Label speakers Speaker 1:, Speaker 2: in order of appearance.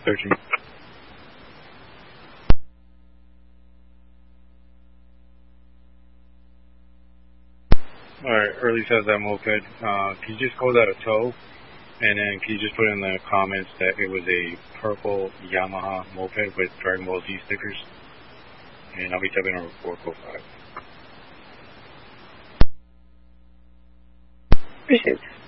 Speaker 1: Searching. Alright, Early says that moped. Can you just call that a tow? And then can you just put in the comments that it was a purple Yamaha moped with Dragon Ball Z stickers? And I'll be tapping over 445.
Speaker 2: Appreciate it.